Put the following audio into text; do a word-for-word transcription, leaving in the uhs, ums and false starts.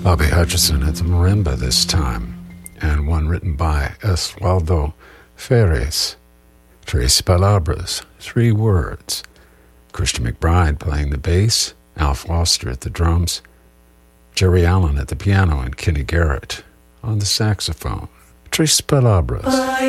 Bobby Hutcherson at the marimba this time, and one written by Oswaldo Ferres. Tres Palabras, three words. Christian McBride playing the bass, Al Foster at the drums, Jerry Allen at the piano, and Kenny Garrett on the saxophone. Tres Palabras.